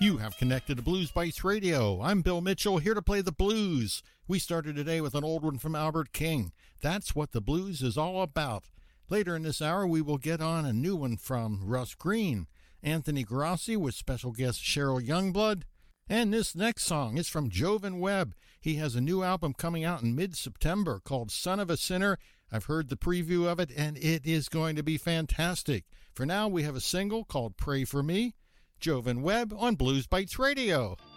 You have connected to Blues Bites Radio. I'm Bill Mitchell, here to play the blues. We started today with an old one from Albert King. That's what the blues is all about. Later in this hour, we will get on a new one from Russ Green, Anthony Grassi with special guest Cheryl Youngblood. And this next song is from Jovan Webb. He has a new album coming out in mid-September called Son of a Sinner. I've heard the preview of it, and it is going to be fantastic. For now, we have a single called Pray For Me. Jovan Webb on Blues Bites Radio.